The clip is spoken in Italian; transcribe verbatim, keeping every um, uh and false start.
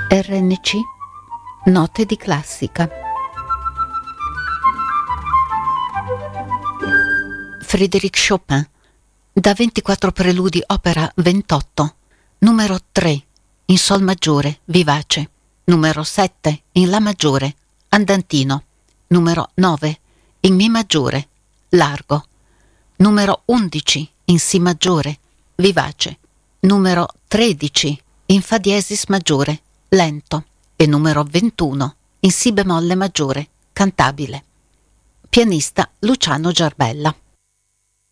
R N C Note di classica. Frédéric Chopin, da ventiquattro preludi opera ventotto, numero tre in sol maggiore vivace, numero sette in la maggiore andantino, numero nove in mi maggiore largo, numero undici in si maggiore vivace, numero tredici in fa diesis maggiore lento e numero ventuno in si bemolle maggiore cantabile. Pianista Luciano Giarbella.